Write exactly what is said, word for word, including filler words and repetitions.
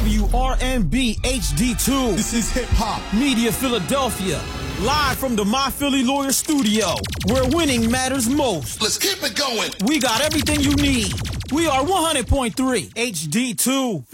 W R N B H D two. This is Hip Hop Media Philadelphia. Live from the My Philly Lawyer studio, where winning matters most. Let's keep it going. We got everything you need. We are one hundred point three H D two.